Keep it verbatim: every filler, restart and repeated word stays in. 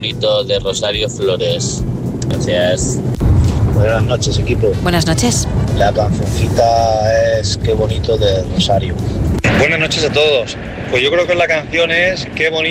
bonito de Rosario Flores. Gracias. Buenas noches, equipo. Buenas noches. La cancioncita es Qué bonito de Rosario. Buenas noches a todos. Pues yo creo que la canción es Qué bonito